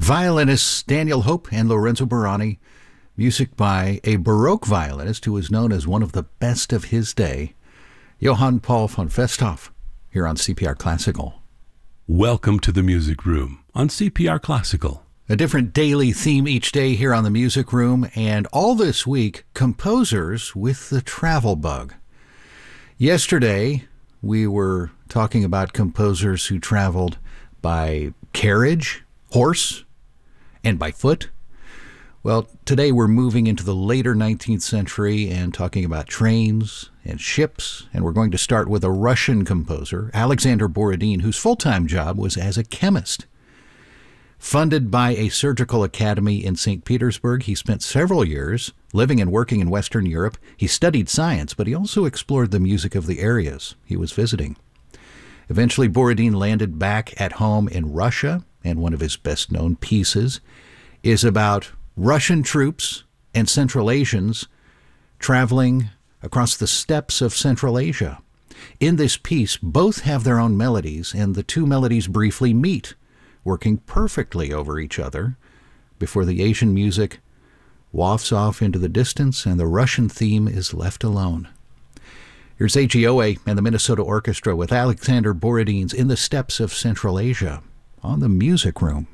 Violinists Daniel Hope and Lorenzo Burani, music by a Baroque violinist who was known as one of the best of his day, Johann Paul von Festhoff, here on CPR Classical. Welcome to the Music Room on CPR Classical. A different daily theme each day here on the Music Room, and all this week, composers with the travel bug. Yesterday, we were talking about composers who traveled by carriage, horse, and by foot. Well, today we're moving into the later 19th century and talking about trains and ships, and we're going to start with a Russian composer, Alexander Borodin, whose full-time job was as a chemist. Funded by a surgical academy in St. Petersburg, he spent several years living and working in Western Europe. He studied science, but he also explored the music of the areas he was visiting. Eventually, Borodin landed back at home in Russia, and one of his best-known pieces is about Russian troops and Central Asians traveling across the steppes of Central Asia. In this piece, both have their own melodies, and the two melodies briefly meet, working perfectly over each other before the Asian music wafts off into the distance and the Russian theme is left alone. Here's AGOA and the Minnesota Orchestra with Alexander Borodin's In the Steppes of Central Asia on the Music Room.